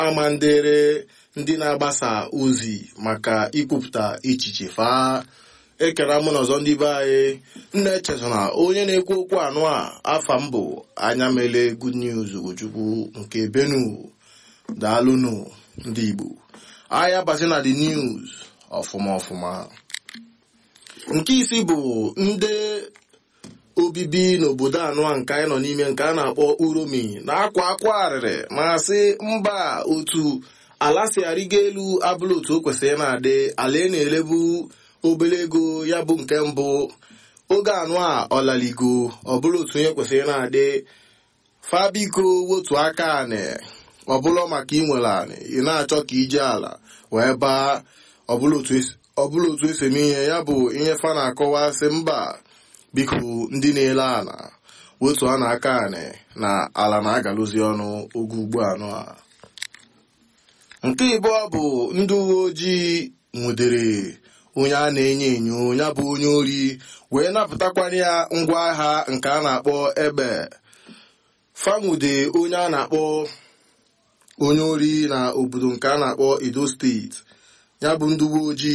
amandere ndị na-agbasa ozi maka ikwupụta echiche fa. Ekere mụ n'ọzọ ndị be anyị nna echezona onye na-ekwu okwu anụ a afa mbụ anya mele good news Ojukwu nke Benue. Daalụnụ ndị Igbo. Aya basi na the news ọfụma. Nke isi bụ ndị obibi n'obodo anụ a nke anyị nọ n'ime nke a na-akpọ Uromi na-akwa akwa arịrị ma sị mba otu ala si arịgo elu abụla otu o kwesịrị na-adị. Ala na-elebu obere ego ya bụ nke mbụ oge anụ a ọlaligo ọbụla otu onye kwesịrị na-adị. Fabiko wotu aka anị ọbụla maka inwere anị ị na-achọ ka ije ala wee baa ọbụla otu esi eme ihe ya bụ ihe fa na-akọwa sị mba biko ndị na-ele ala wotu a na-aka anị na ala na-agalụzi ọnụ oge ugbu anụ a. Nke ịbụọ bụ ndị uwe ojii nwudere onye a na-enyo enyo ya bụ onye ori wee napụtakwanye ya ngwa agha nke a na-akpọ egbe. Fanwude onye a na-akpọ onye ori na obodo nke a na-akpọ Edo steeti. Ya bụ ndị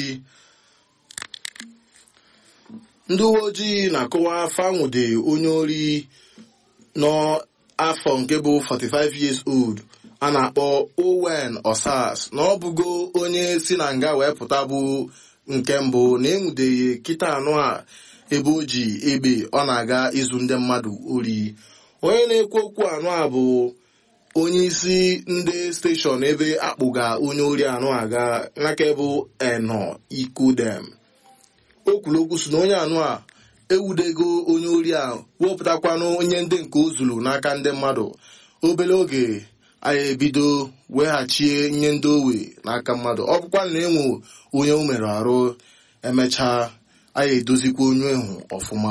uwe ojii na-akọwa fanwude onye ori n'afọ nke bụ 45 years old a na-akpọ Owen Osas na ọ bụgo onye si na nga wee pụta bụ nke mbụ na enwudeghị kịta anụ a ebe o ji egbe ọ na-aga ịzụ ndị mmadụ ori. Onye na-ekwu okwu anụ a bụ onye isi ndị steshọn ebe akpụga onye ori anụ aga n'aka bụ Eno Ikodem. O kwuru okwu si na onye anụ a ewudego onye ori a wepụtakwanụ onye ndị nke o zuru n'aka ndị mmadụ. Obere oge anyị ebido weghachie nye ndị owe n'aka mmadụ. Ọ bụkwa na enwe onye o mere arụ emechaa anyị edozikwa onye ahụ ọfụma.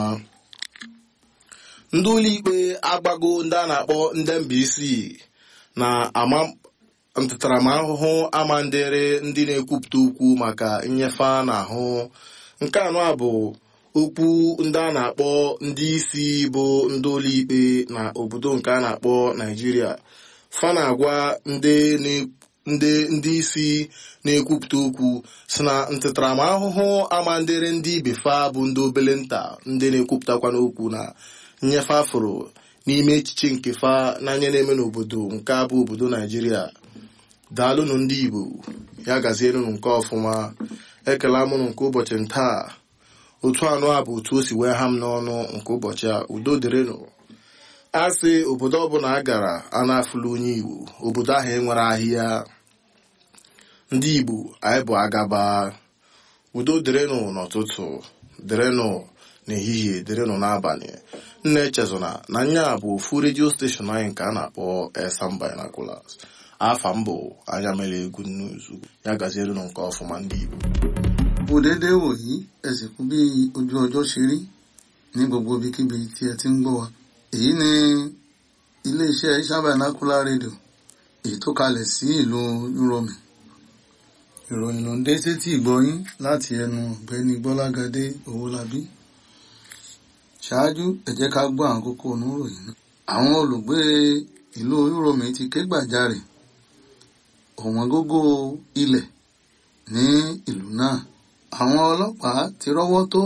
Ndị ụlọikpe agbago ndị a na-akpọ ndị Mbaise na ama ntaramahụhụ amandere ndị na-ekwupụta okwu maka nnyefe n'ahụ. Nke anọ a bụ okwu ndị a na-akpọ ndị isi bụ ndị ụlọikpe na obodo nke a na-akpọ Naijiria. Fa na-agwa ndị isi na-ekwupụta okwu si na ntaramahụhụ amandere ndị ibe fa bụ ndị obele nta ndị na-ekwupụtakwa n'okwu na nnyefe afụrụ n'ime echiche nke fa n'anya na-eme n'obodo nke a bụ obodo Naijiria. Daalụnụ ndị Igbo, ya gazienụ nke ọfụma. Ekele amụnụ nke ụbọchị ntaa. Otu anụ a bụ otu o si wee ha m n'ọnụ nke ụbọchị a. Udo dịrịnụ. A sị obodo ọbụla a gara a na-afụlụ onye Igbo, obodo ahụ enwere ahịa. Ndị Igbo anyị bụ agaba. Udo dịrịnụ n'ụtụtụ, dịrịnụ n'ehihie, dịrịnụ n'abalị. Nna echezona na nya bụ ofu redio steshọn anyị nke a na-akpọ Esam Binoculars. Afa mbụ anya mere egwu nnuzu ya gazierụnụ nke ọfụma ndị Igbo. Bó dédé wòyí ẹ sì kú bí ojú ọjọ́ ṣe rí ní gbogbo ibikíbi tí ẹ ti ń gbọ́ wa. Èyí ni iléeṣẹ́ Esam Binocular rédíò èyí tó kalẹ̀ sí ìlú Uromi. Ìròyìn ló ń dé sétí ìgbọ́yín láti ẹnu ọ̀gbẹ́ni Gbọ́lágadé Owólabí. Ṣáájú ẹ jẹ́ ká gbọ́ àwọn kókó oníròyìn náà. Àwọn olùgbé ìlú Uromi ti ké gbàjarè ọ̀wọ́n gógó ilẹ̀ ní ìlú náà. Àwọn ọlọ́pàá ti rọ́wọ́ tó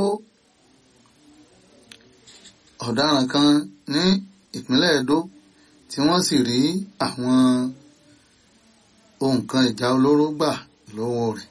ọ̀daràn kan ní ìpínlẹ̀ Edo tí wọ́n sì rí àwọn ohun kan ìjà olóró gbà lọ́wọ́ rẹ̀.